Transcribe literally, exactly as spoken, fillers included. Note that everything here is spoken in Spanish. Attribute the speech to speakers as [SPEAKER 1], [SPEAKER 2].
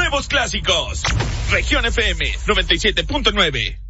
[SPEAKER 1] nuevos clásicos. Región F M noventa y siete punto nueve.